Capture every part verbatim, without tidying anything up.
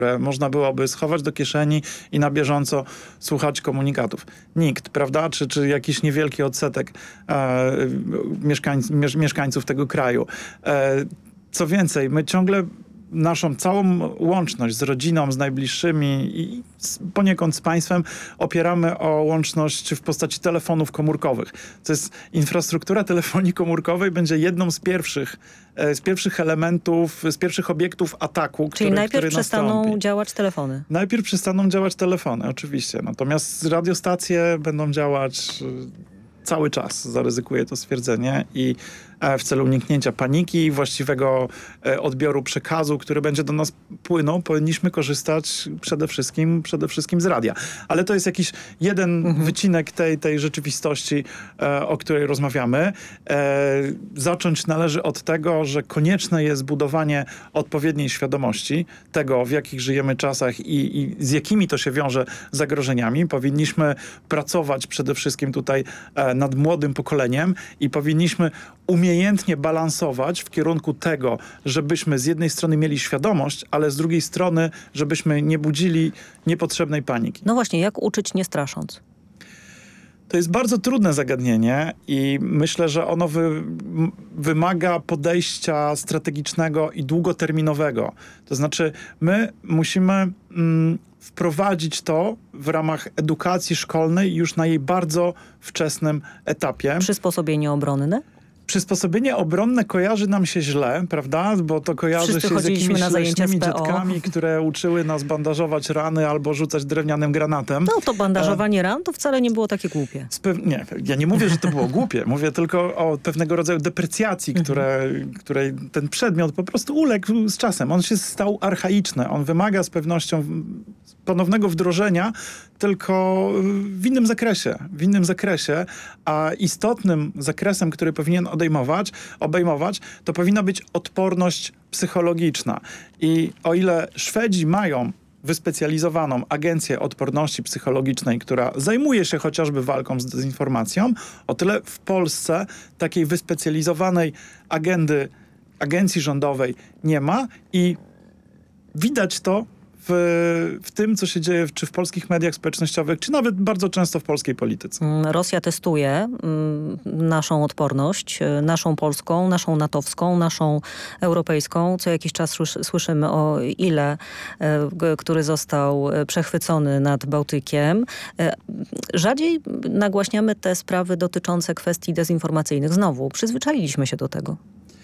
które można byłoby schować do kieszeni i na bieżąco słuchać komunikatów. Nikt, prawda? Czy, czy jakiś niewielki odsetek e, mieszkańc, mieszkańców tego kraju. E, co więcej, my ciągle naszą całą łączność z rodziną, z najbliższymi i z, poniekąd z państwem opieramy o łączność w postaci telefonów komórkowych. To jest infrastruktura telefonii komórkowej będzie jedną z pierwszych, e, z pierwszych elementów, z pierwszych obiektów ataku, Czyli który, najpierw który przestaną nastąpi. działać telefony. Najpierw przestaną działać telefony, oczywiście. Natomiast radiostacje będą działać e, cały czas, zaryzykuję to stwierdzenie, i w celu uniknięcia paniki i właściwego odbioru przekazu, który będzie do nas płynął, powinniśmy korzystać przede wszystkim, przede wszystkim z radia. Ale to jest jakiś jeden mhm. wycinek tej, tej rzeczywistości, o której rozmawiamy. Zacząć należy od tego, że konieczne jest budowanie odpowiedniej świadomości tego, w jakich żyjemy czasach i, i z jakimi to się wiąże zagrożeniami. Powinniśmy pracować przede wszystkim tutaj nad młodym pokoleniem i powinniśmy umiejętnie balansować w kierunku tego, żebyśmy z jednej strony mieli świadomość, ale z drugiej strony, żebyśmy nie budzili niepotrzebnej paniki. No właśnie, jak uczyć nie strasząc? To jest bardzo trudne zagadnienie i myślę, że ono wy, wymaga podejścia strategicznego i długoterminowego. To znaczy, my musimy mm, wprowadzić to w ramach edukacji szkolnej już na jej bardzo wczesnym etapie. Przysposobienie obronne? Przysposobienie obronne kojarzy nam się źle, prawda? Bo to kojarzy Wszyscy się z jakimiś leśnymi z dziadkami, które uczyły nas bandażować rany albo rzucać drewnianym granatem. No to bandażowanie e... ran to wcale nie było takie głupie. Spew... Nie, ja nie mówię, że to było głupie. Mówię tylko o pewnego rodzaju deprecjacji, które, której ten przedmiot po prostu uległ z czasem. On się stał archaiczny. On wymaga z pewnością ponownego wdrożenia, tylko w innym zakresie. W innym zakresie, a istotnym zakresem, który powinien odejmować, obejmować, to powinna być odporność psychologiczna. I o ile Szwedzi mają wyspecjalizowaną agencję odporności psychologicznej, która zajmuje się chociażby walką z dezinformacją, o tyle w Polsce takiej wyspecjalizowanej agendy, agencji rządowej nie ma i widać to W, w tym, co się dzieje czy w polskich mediach społecznościowych, czy nawet bardzo często w polskiej polityce. Rosja testuje mm, naszą odporność, naszą polską, naszą natowską, naszą europejską. Co jakiś czas słyszymy o ile, e, który został przechwycony nad Bałtykiem. E, rzadziej nagłaśniamy te sprawy dotyczące kwestii dezinformacyjnych. Znowu, przyzwyczailiśmy się do tego.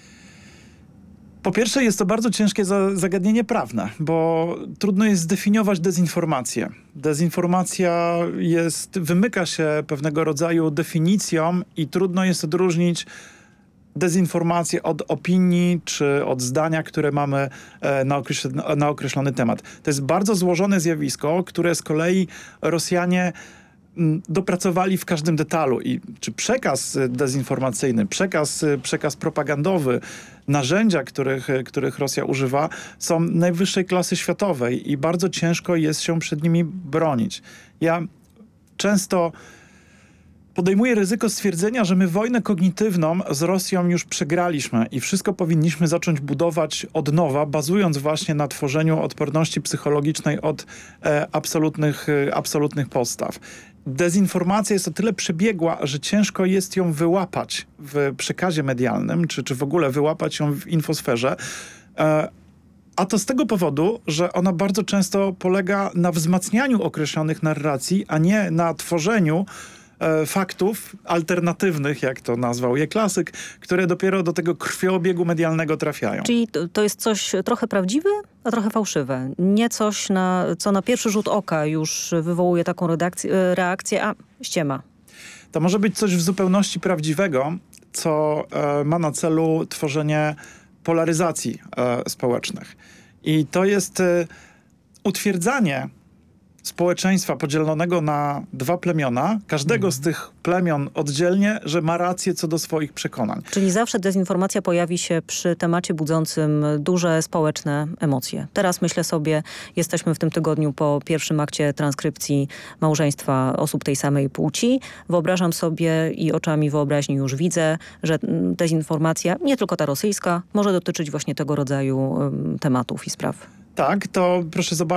Po pierwsze, jest to bardzo ciężkie za, zagadnienie prawne, bo trudno jest zdefiniować dezinformację. Dezinformacja jest, wymyka się pewnego rodzaju definicjom i trudno jest odróżnić dezinformację od opinii czy od zdania, które mamy e, na, określony, na określony temat. To jest bardzo złożone zjawisko, które z kolei Rosjanie dopracowali w każdym detalu i czy przekaz dezinformacyjny, przekaz, przekaz propagandowy, narzędzia, których, których Rosja używa, są najwyższej klasy światowej i bardzo ciężko jest się przed nimi bronić. Ja często podejmuję ryzyko stwierdzenia, że my wojnę kognitywną z Rosją już przegraliśmy i wszystko powinniśmy zacząć budować od nowa, bazując właśnie na tworzeniu odporności psychologicznej od e, absolutnych, e, absolutnych podstaw. Dezinformacja jest o tyle przebiegła, że ciężko jest ją wyłapać w przekazie medialnym, czy, czy w ogóle wyłapać ją w infosferze. E, A to z tego powodu, że ona bardzo często polega na wzmacnianiu określonych narracji, a nie na tworzeniu e, faktów alternatywnych, jak to nazwał je klasyk, które dopiero do tego krwiobiegu medialnego trafiają. Czyli to, to jest coś trochę prawdziwe, a trochę fałszywe. Nie coś, na, co na pierwszy rzut oka już wywołuje taką redakcję, reakcję, a ściema. To może być coś w zupełności prawdziwego, co e, ma na celu tworzenie polaryzacji e, społecznych. I to jest e, utwierdzanie społeczeństwa podzielonego na dwa plemiona, każdego mm. z tych plemion oddzielnie, że ma rację co do swoich przekonań. Czyli zawsze dezinformacja pojawi się przy temacie budzącym duże społeczne emocje. Teraz myślę sobie, jesteśmy w tym tygodniu po pierwszym akcie transkrypcji małżeństwa osób tej samej płci. Wyobrażam sobie i oczami wyobraźni już widzę, że dezinformacja, nie tylko ta rosyjska, może dotyczyć właśnie tego rodzaju um, tematów i spraw. tak, to proszę zobaczyć,